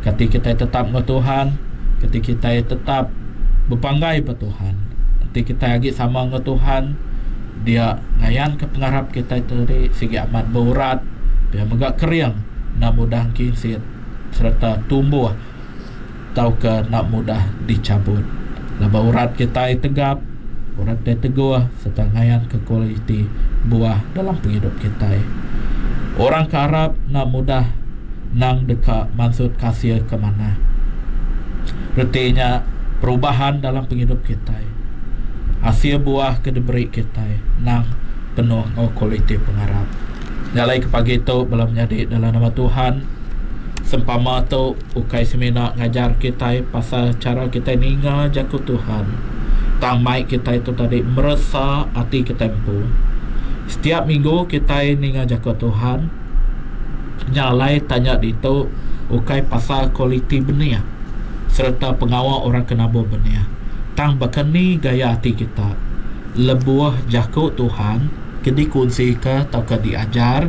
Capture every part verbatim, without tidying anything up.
Ketika kita tetap dengan Tuhan, ketika kita tetap berpanggai pada Tuhan, ketika kita lagi sama dengan Tuhan, dia ngayan ke pengharap kita tadi segi amat berurat, dia megak keriang, nak mudah kinsit serta tumbuh atau ke nak mudah dicabut. Laba urat kita tegap, urat dia teguh, serta ngayan ke kualiti buah dalam penghidup kita. Orang ke Arab nak mudah nang dekat maksud kasih ke mana. Artinya perubahan dalam penghidup kita, hasil buah ke diberi kita nang penuh dengan kualiti pengharap. Jalai ke pagi itu belum menjadi dalam nama Tuhan. Sempama tu ukai semina ngajar kita pasal cara kita ninga jakut Tuhan. Tang mai kita itu tadi merasa hati kita empu. Setiap minggu kita ninga jakut Tuhan. Nyalai tanya di tu ukai pasal kualiti benih serta pengawal orang kenabo benih. Tang bakani gaya hati kita. Lebuah jakut Tuhan kedi kunci ke atau ke diajar.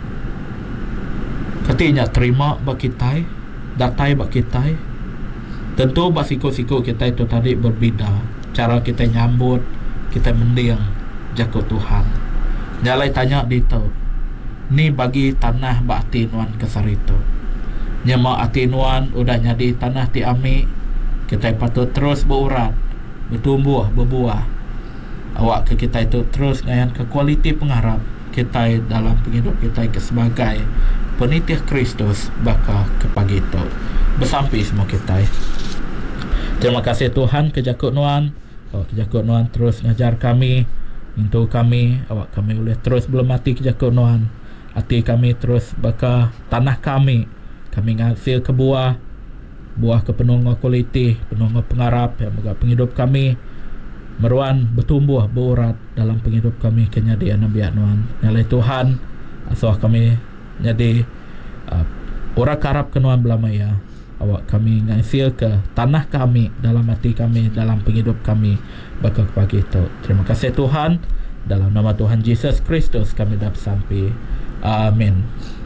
Katanya terima bak kita, datai bak kita. Tentu bak siku-siku kita itu tadi berbeda. Cara kita nyambut, kita mendiang jakut Tuhan. Nyalai tanya di tu, ni bagi tanah bak atinuan kesar itu. Nyama atinuan udah jadi tanah ti ami, kita patut terus berurat, bertumbuh, berbuah. Awak ke kita itu terus ngayan ke kualiti pengharap kita dalam penghidup kita ke sebagai penitih Kristus baka ke pagi itu bersampai semua kita. Terima kasih Tuhan ke jakut nuan. Oh, ke jakut nuan terus ngajar kami, untuk kami awak kami boleh terus belum mati ke jakut nuan. Hati kami terus baka tanah kami kami ngasil ke buah buah ke penuh dengan kualiti, penuh dengan pengharap yang moga penghidup kami meruan bertumbuh berurat dalam penghidup kami kenyadian Nabi Nuan. Nyalai Tuhan asuh kami jadi uh, orang karap kenuan belamaya. Awak kami ngasil ke tanah kami, dalam hati kami, dalam penghidup kami bakal pagi itu. Terima kasih Tuhan, dalam nama Tuhan Yesus Kristus kami dapat sampai. Amin.